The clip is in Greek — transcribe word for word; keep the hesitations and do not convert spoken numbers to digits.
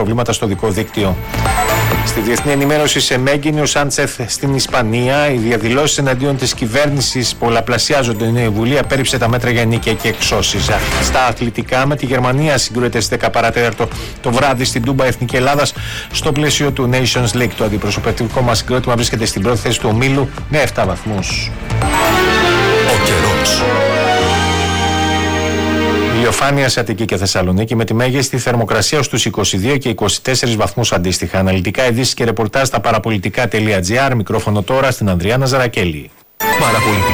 προβλήματα στο δικό δίκτυο. Στη διεθνή ενημέρωση σε Μέγγινη, ο Σάντσεθ στην Ισπανία. Οι διαδηλώσεις εναντίον της κυβέρνησης πολλαπλασιάζονται. Η Νέα Βουλή απέρριψε τα μέτρα για νίκαια και εξώσεις. Στα αθλητικά, με τη Γερμανία συγκρούεται στις δέκα παρά τέταρτο το βράδυ στην Τούμπα Εθνική Ελλάδας στο πλαίσιο του Nations League. Το αντιπροσωπευτικό μας συγκρότημα βρίσκεται στην πρώτη θέση του ομίλου με επτά βαθμούς. Ο καιρός. Ηλιοφάνεια σε Αττική και Θεσσαλονίκη με τη μέγιστη θερμοκρασία στους είκοσι δύο και είκοσι τέσσερις βαθμούς αντίστοιχα. Αναλυτικά ειδήσεις και ρεπορτάζ στα παραπολιτικά τελεία τζι άρ. Μικρόφωνο τώρα στην Ανδριάνα Ζαρακέλη. Παραπολιτικά.